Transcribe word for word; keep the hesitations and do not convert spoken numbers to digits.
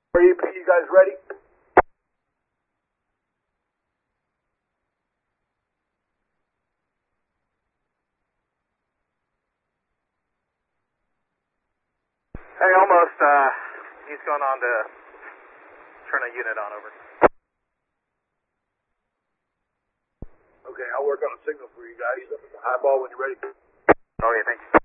Are you, you guys ready? Hey, almost, uh, he's going on to turn a unit on, over. Okay, I'll work on a signal for you guys. High ball when you're ready. Okay, thanks.